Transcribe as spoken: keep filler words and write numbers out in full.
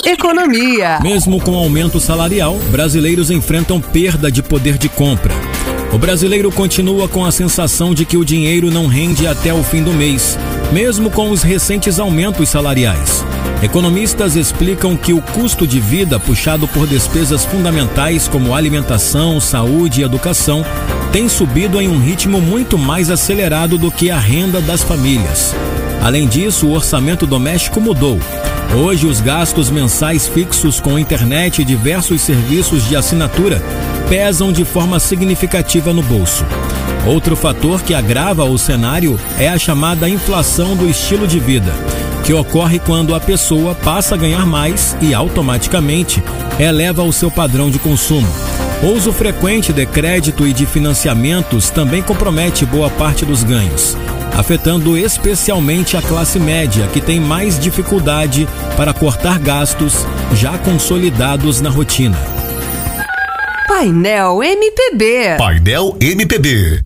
Economia. Mesmo com aumento salarial, brasileiros enfrentam perda de poder de compra. O brasileiro continua com a sensação de que o dinheiro não rende até o fim do mês, mesmo com os recentes aumentos salariais. Economistas explicam que o custo de vida, puxado por despesas fundamentais como alimentação, saúde e educação, tem subido em um ritmo muito mais acelerado do que a renda das famílias. Além disso, o orçamento doméstico mudou. Hoje, os gastos mensais fixos com internet e diversos serviços de assinatura pesam de forma significativa no bolso. Outro fator que agrava o cenário é a chamada inflação do estilo de vida, que ocorre quando a pessoa passa a ganhar mais e, automaticamente, eleva o seu padrão de consumo. O uso frequente de crédito e de financiamentos também compromete boa parte dos ganhos, afetando especialmente a classe média, que tem mais dificuldade para cortar gastos já consolidados na rotina. Painel M P B. Painel M P B.